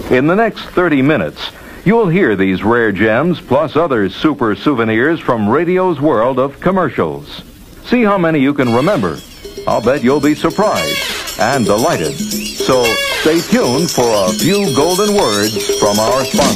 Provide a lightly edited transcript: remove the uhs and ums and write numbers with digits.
In the next 30 minutes, you'll hear these rare gems plus other super souvenirs from radio's world of commercials. See how many you can remember. I'll bet you'll be surprised and delighted. So stay tuned for a few golden words from our sponsor.